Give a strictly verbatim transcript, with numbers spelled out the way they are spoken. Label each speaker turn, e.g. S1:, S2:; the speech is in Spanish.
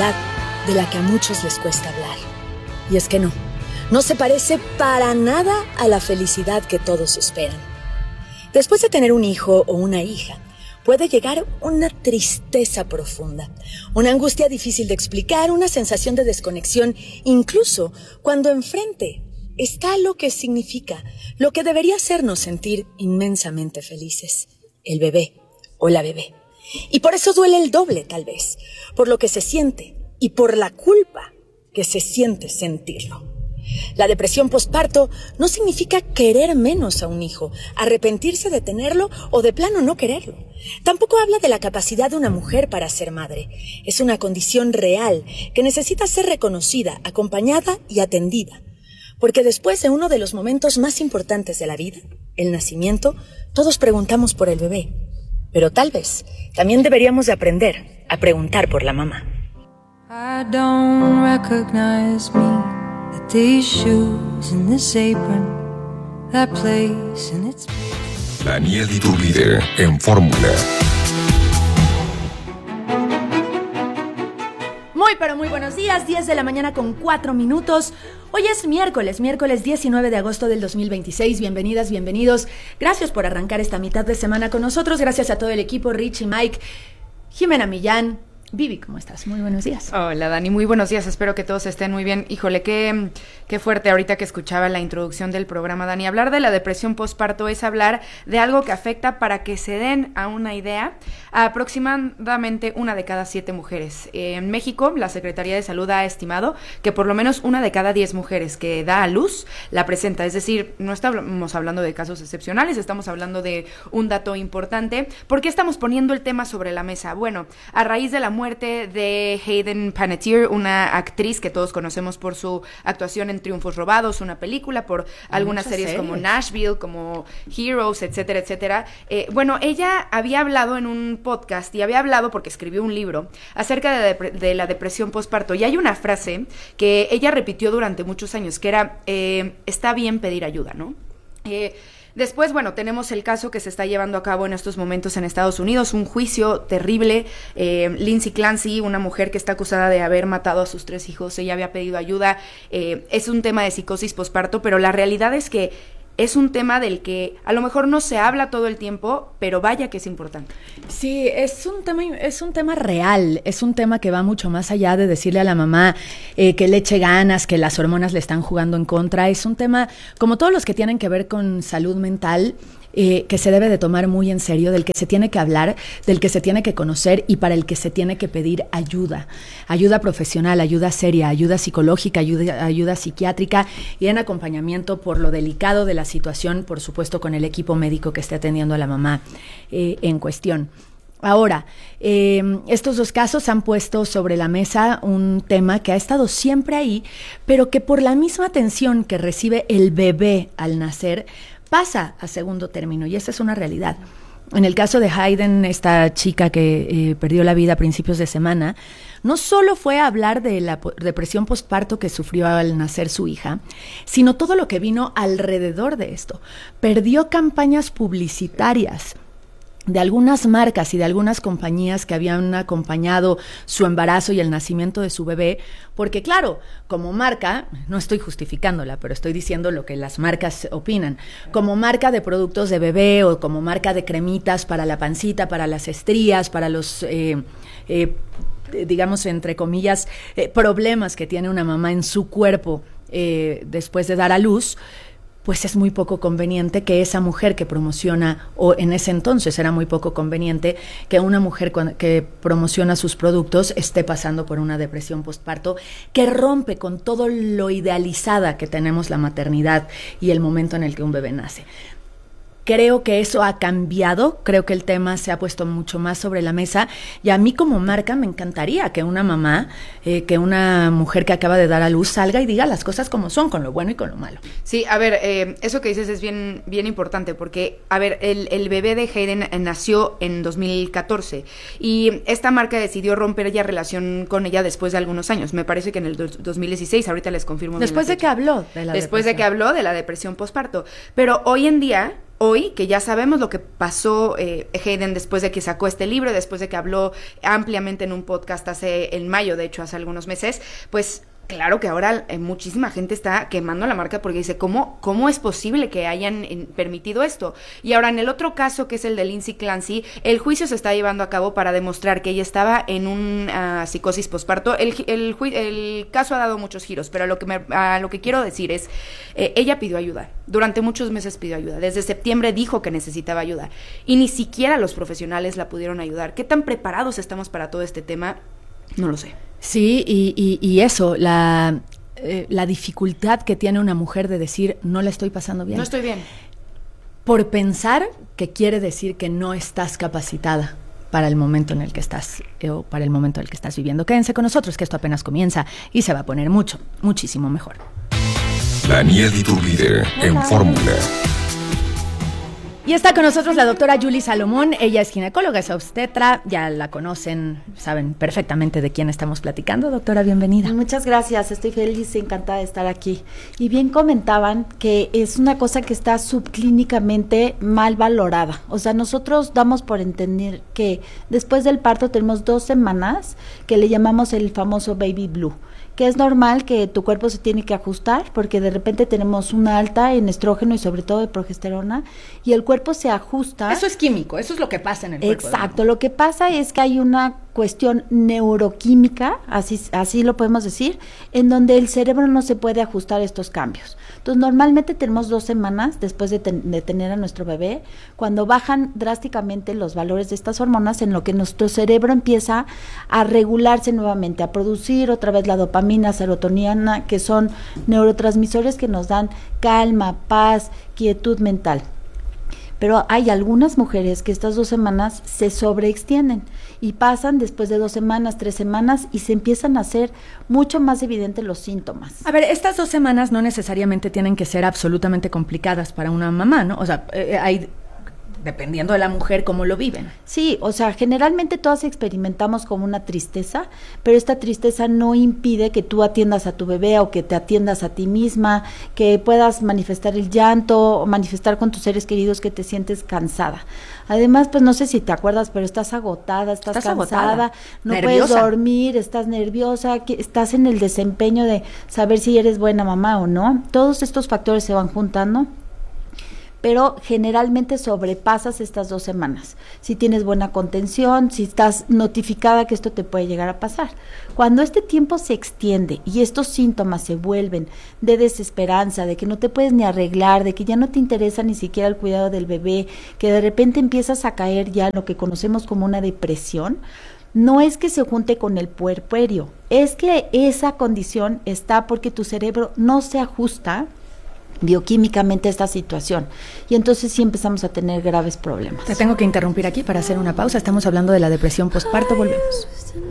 S1: felicidad de la que a muchos les cuesta hablar. Y es que no, no se parece para nada a la felicidad que todos esperan. Después de tener un hijo o una hija, puede llegar una tristeza profunda, una angustia difícil de explicar, una sensación de desconexión, incluso cuando enfrente está lo que significa, lo que debería hacernos sentir inmensamente felices, el bebé o la bebé. Y por eso duele el doble, tal vez, por lo que se siente y por la culpa que se siente sentirlo. La depresión posparto no significa querer menos a un hijo, arrepentirse de tenerlo o de plano no quererlo. Tampoco habla de la capacidad de una mujer para ser madre. Es una condición real que necesita ser reconocida, acompañada y atendida. Porque después de uno de los momentos más importantes de la vida, el nacimiento, todos preguntamos por el bebé. Pero tal vez también deberíamos de aprender a preguntar por la mamá.
S2: I don't recognize me. These shoes and this apron, that place and its...
S3: Daniel Iturbide en Fórmula.
S4: Muy pero muy buenos días, diez de la mañana con cuatro minutos. Hoy es miércoles, miércoles diecinueve de agosto del dos mil veintiséis. Bienvenidas, bienvenidos. Gracias por arrancar esta mitad de semana con nosotros. Gracias a todo el equipo, Richie, Mike, Jimena Millán. Vivi, ¿cómo estás? Muy buenos días.
S5: Hola, Dani, muy buenos días. Espero que todos estén muy bien. Híjole, qué, qué fuerte ahorita que escuchaba la introducción del programa, Dani. Hablar de la depresión postparto es hablar de algo que afecta, para que se den a una idea, a aproximadamente una de cada siete mujeres. En México, la Secretaría de Salud ha estimado que por lo menos una de cada diez mujeres que da a luz la presenta. Es decir, no estamos hablando de casos excepcionales, estamos hablando de un dato importante. ¿Por qué estamos poniendo el tema sobre la mesa? Bueno, a raíz de la muerte de Hayden Panettiere, una actriz que todos conocemos por su actuación en Triunfos Robados, una película, por algunas series, series como Nashville, como Heroes, etcétera, etcétera. Eh, bueno, ella había hablado en un podcast y había hablado, porque escribió un libro, acerca de, depre- de la depresión postparto. Y hay una frase que ella repitió durante muchos años, que era, eh, está bien pedir ayuda, ¿no? Eh, Después, bueno, tenemos el caso que se está llevando a cabo en estos momentos en Estados Unidos, un juicio terrible. eh, Lindsay Clancy, una mujer que está acusada de haber matado a sus tres hijos, ella había pedido ayuda. Eh, es un tema de psicosis posparto, pero la realidad es que es un tema del que a lo mejor no se habla todo el tiempo, pero vaya que es importante.
S4: Sí, es un tema, es un tema real, es un tema que va mucho más allá de decirle a la mamá eh, que le eche ganas, que las hormonas le están jugando en contra. Es un tema, como todos los que tienen que ver con salud mental, Eh, que se debe de tomar muy en serio, del que se tiene que hablar, del que se tiene que conocer y para el que se tiene que pedir ayuda, ayuda profesional, ayuda seria, ayuda psicológica, ayuda, ayuda psiquiátrica y en acompañamiento por lo delicado de la situación, por supuesto con el equipo médico que esté atendiendo a la mamá eh, en cuestión. Ahora, eh, estos dos casos han puesto sobre la mesa un tema que ha estado siempre ahí, pero que por la misma atención que recibe el bebé al nacer, pasa a segundo término, y esa es una realidad. En el caso de Hayden, esta chica que eh, perdió la vida a principios de semana, no solo fue a hablar de la po- depresión postparto que sufrió al nacer su hija, sino todo lo que vino alrededor de esto. Perdió campañas publicitarias de algunas marcas y de algunas compañías que habían acompañado su embarazo y el nacimiento de su bebé, porque claro, como marca, no estoy justificándola, pero estoy diciendo lo que las marcas opinan, como marca de productos de bebé o como marca de cremitas para la pancita, para las estrías, para los, eh, eh, digamos, entre comillas, eh, problemas que tiene una mamá en su cuerpo eh, después de dar a luz, pues es muy poco conveniente que esa mujer que promociona, o en ese entonces era muy poco conveniente que una mujer que promociona sus productos esté pasando por una depresión postparto que rompe con todo lo idealizada que tenemos la maternidad y el momento en el que un bebé nace. Creo que eso ha cambiado, creo que el tema se ha puesto mucho más sobre la mesa y a mí como marca me encantaría que una mamá, eh, que una mujer que acaba de dar a luz salga y diga las cosas como son, con lo bueno y con lo malo.
S5: Sí, a ver, eh, eso que dices es bien, bien importante porque, a ver, el, el bebé de Hayden nació en dos mil catorce y esta marca decidió romper ya relación con ella después de algunos años, me parece que en el dos mil dieciséis, ahorita les confirmo.
S4: Después de que habló de la
S5: Después
S4: depresión.
S5: de que habló de la depresión postparto, pero hoy en día hoy, que ya sabemos lo que pasó eh, Hayden después de que sacó este libro, después de que habló ampliamente en un podcast hace, en mayo, de hecho, hace algunos meses, pues claro que ahora eh, muchísima gente está quemando la marca porque dice, ¿cómo, cómo es posible que hayan eh, permitido esto? Y ahora en el otro caso, que es el de Lindsay Clancy, el juicio se está llevando a cabo para demostrar que ella estaba en una uh, psicosis posparto. El, el, el, el caso ha dado muchos giros, pero a lo que, me, a lo que quiero decir es, eh, ella pidió ayuda. Durante muchos meses pidió ayuda. Desde septiembre dijo que necesitaba ayuda. Y ni siquiera los profesionales la pudieron ayudar. ¿Qué tan preparados estamos para todo este tema? No lo sé.
S4: Sí, y, y, y eso, la, eh, la dificultad que tiene una mujer de decir, no la estoy pasando bien.
S5: No estoy bien.
S4: Por pensar que quiere decir que no estás capacitada para el momento en el que estás, eh, o para el momento en el que estás viviendo. Quédense con nosotros, que esto apenas comienza y se va a poner mucho, muchísimo mejor.
S3: Daniel Iturbide en Fórmula.
S4: Y está con nosotros la doctora Yuli Salomón. Ella es ginecóloga, es obstetra, ya la conocen, saben perfectamente de quién estamos platicando. Doctora, bienvenida.
S6: Muchas gracias, estoy feliz y encantada de estar aquí. Y bien comentaban que es una cosa que está subclínicamente mal valorada. O sea, nosotros damos por entender que después del parto tenemos dos semanas que le llamamos el famoso baby blue, que es normal que tu cuerpo se tiene que ajustar porque de repente tenemos una alta en estrógeno y sobre todo de progesterona y el cuerpo se ajusta.
S4: Eso es químico, eso es lo que pasa en el cuerpo.
S6: Exacto, lo que pasa es que hay una cuestión neuroquímica, así, así lo podemos decir, en donde el cerebro no se puede ajustar a estos cambios. Entonces, normalmente tenemos dos semanas después de, ten, de tener a nuestro bebé, cuando bajan drásticamente los valores de estas hormonas, en lo que nuestro cerebro empieza a regularse nuevamente, a producir otra vez la dopamina, serotonina, que son neurotransmisores que nos dan calma, paz, quietud mental. Pero hay algunas mujeres que estas dos semanas se sobreextienden y pasan después de dos semanas, tres semanas y se empiezan a hacer mucho más evidentes los síntomas.
S4: A ver, estas dos semanas no necesariamente tienen que ser absolutamente complicadas para una mamá, ¿no? O sea, eh, hay... dependiendo de la mujer, cómo lo viven.
S6: Sí, o sea, generalmente todas experimentamos como una tristeza, pero esta tristeza no impide que tú atiendas a tu bebé o que te atiendas a ti misma, que puedas manifestar el llanto o manifestar con tus seres queridos que te sientes cansada. Además, pues no sé si te acuerdas, pero estás agotada, estás, estás cansada, agotada, no nerviosa. Puedes dormir, estás nerviosa, que estás en el desempeño de saber si eres buena mamá o no. Todos estos factores se van juntando, pero generalmente sobrepasas estas dos semanas. Si tienes buena contención, si estás notificada que esto te puede llegar a pasar. Cuando este tiempo se extiende y estos síntomas se vuelven de desesperanza, de que no te puedes ni arreglar, de que ya no te interesa ni siquiera el cuidado del bebé, que de repente empiezas a caer ya en lo que conocemos como una depresión, no es que se junte con el puerperio, es que esa condición está porque tu cerebro no se ajusta bioquímicamente esta situación y entonces sí empezamos a tener graves problemas.
S4: Te tengo que interrumpir aquí para hacer una pausa. Estamos hablando de la depresión postparto. Volvemos.